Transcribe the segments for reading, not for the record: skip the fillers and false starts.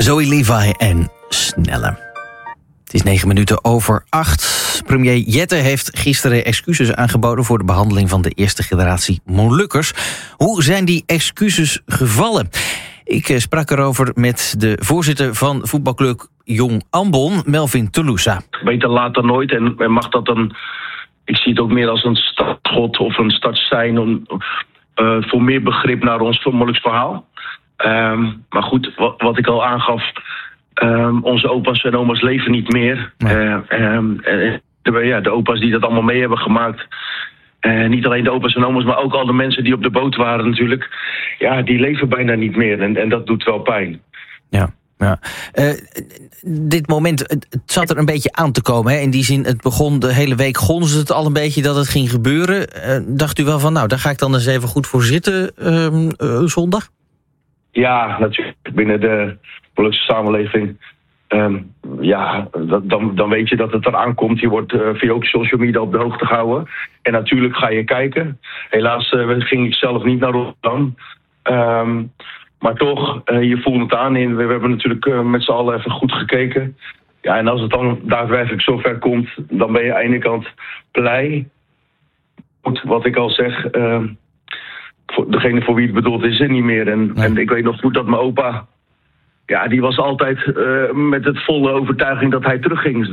Zoe Levi en Sneller. Het is 7:09. Premier Jette heeft gisteren excuses aangeboden voor de behandeling van de eerste generatie Molukkers. Hoe zijn die excuses gevallen? Ik sprak erover met de voorzitter van voetbalclub Jong Ambon, Melvin Telusa. Beter laat dan nooit en mag dat dan... Ik zie het ook meer als een startschot of een startsein voor meer begrip naar ons Moluks verhaal. Maar goed, wat ik al aangaf, onze opa's en oma's leven niet meer. De opa's die dat allemaal mee hebben gemaakt. Niet alleen de opa's en oma's, maar ook al de mensen die op de boot waren natuurlijk. Ja, die leven bijna niet meer en dat doet wel pijn. Ja. Dit moment, het zat er een beetje aan te komen. Hè? In die zin, het begon de hele week, gonsde het al een beetje dat het ging gebeuren. Dacht u wel van, nou, daar ga ik dan eens even goed voor zitten zondag? Ja, natuurlijk. Binnen de Molukse samenleving. Dan weet je dat het eraan komt. Je wordt via ook social media op de hoogte gehouden. En natuurlijk ga je kijken. Helaas ging ik zelf niet naar Rotterdam. Maar toch, je voelt het aan. We hebben natuurlijk met z'n allen even goed gekeken. Ja, en als het dan daadwerkelijk zover komt, dan ben je aan de ene kant blij. Wat ik al zeg, degene voor wie het bedoeld is er niet meer. En ik weet nog goed dat mijn opa, ja, die was altijd met het volle overtuiging dat hij terugging.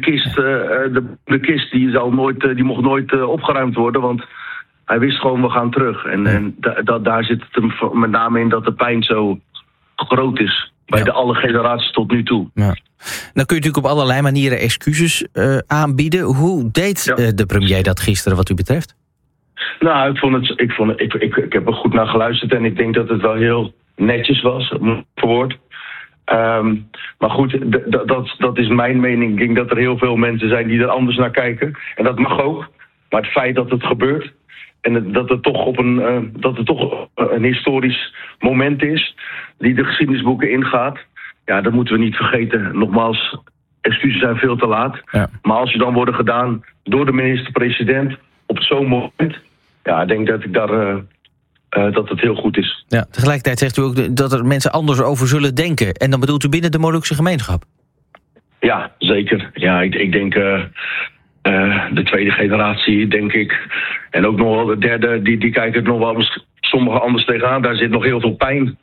De kist die mocht nooit opgeruimd worden, want hij wist gewoon, we gaan terug. En daar zit het hem met name in dat de pijn zo groot is. Bij de alle generaties tot nu toe. Ja. Dan kun je natuurlijk op allerlei manieren excuses aanbieden. Hoe deed de premier dat gisteren wat u betreft? Nou, ik heb er goed naar geluisterd. En ik denk dat het wel heel netjes was, verwoord. Maar goed, dat is mijn mening. Ik denk dat er heel veel mensen zijn die er anders naar kijken. En dat mag ook. Maar het feit dat het gebeurt en dat het toch een historisch moment is die de geschiedenisboeken ingaat, ja, dat moeten we niet vergeten. Nogmaals, excuses zijn veel te laat. Ja. Maar als ze dan worden gedaan door de minister-president op zo'n moment, ja, ik denk dat ik dat het heel goed is. Ja, tegelijkertijd zegt u ook dat er mensen anders over zullen denken. En dan bedoelt u binnen de Molukse gemeenschap? Ja, zeker. Ja, ik denk de tweede generatie, denk ik. En ook nog wel de derde, die kijken er nog wel sommigen anders tegenaan. Daar zit nog heel veel pijn.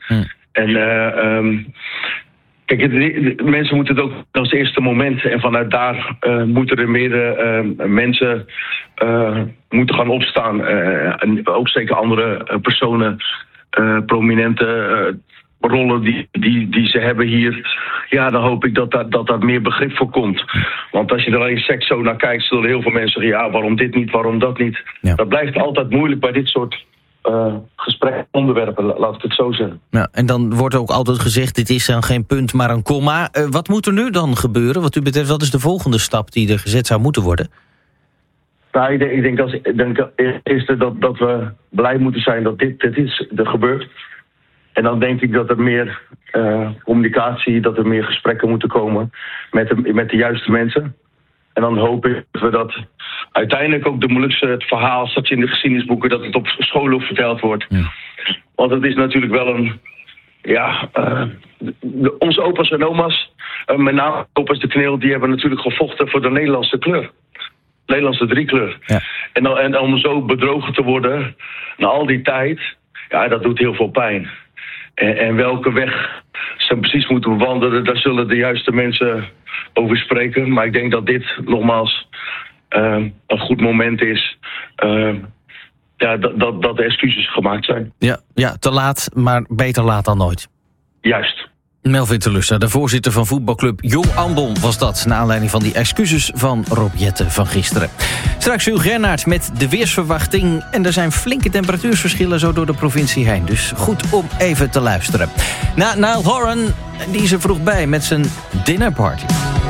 En kijk, mensen moeten het ook als eerste moment. En vanuit daar moeten er meer mensen moeten gaan opstaan. En ook zeker andere personen, prominente rollen die ze hebben hier. Ja, dan hoop ik dat daar meer begrip voor komt. Want als je er alleen seks zo naar kijkt, zullen heel veel mensen zeggen, ja, waarom dit niet, waarom dat niet. Ja. Dat blijft altijd moeilijk bij dit soort gespreksonderwerpen, laat ik het zo zeggen. Ja, en dan wordt ook altijd gezegd, dit is dan geen punt, maar een komma. Wat moet er nu dan gebeuren? Wat u betreft, wat is de volgende stap die er gezet zou moeten worden? Nou, ik denk als eerste dat we blij moeten zijn dat dit is er gebeurt. En dan denk ik dat er meer communicatie, dat er meer gesprekken moeten komen met de juiste mensen. En dan hoop ik dat we dat uiteindelijk ook het verhaal staat in de geschiedenisboeken, dat het op scholen verteld wordt. Ja. Want het is natuurlijk wel onze opa's en oma's, met name opa's de Kneel, die hebben natuurlijk gevochten voor de Nederlandse kleur. Nederlandse driekleur. Ja. En om zo bedrogen te worden na al die tijd, ja, dat doet heel veel pijn. En welke weg ze precies moeten bewandelen, daar zullen de juiste mensen over spreken. Maar ik denk dat dit nogmaals een goed moment is. Dat de excuses gemaakt zijn. Ja, te laat, maar beter laat dan nooit. Juist. Melvin Telusa, de voorzitter van voetbalclub Jong Ambon was dat, naar aanleiding van die excuses van Rob Jette van gisteren. Straks Hugo Gernaert met de weersverwachting. En er zijn flinke temperatuursverschillen zo door de provincie heen. Dus goed om even te luisteren. Na Niall Horan, die is er vroeg bij met zijn dinnerparty.